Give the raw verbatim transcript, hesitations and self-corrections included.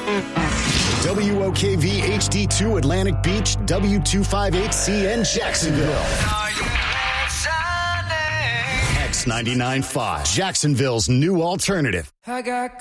W O K V H D two Atlantic Beach, W two fifty-eight C N Jacksonville. X ninety-nine point five, Jacksonville's new alternative. I got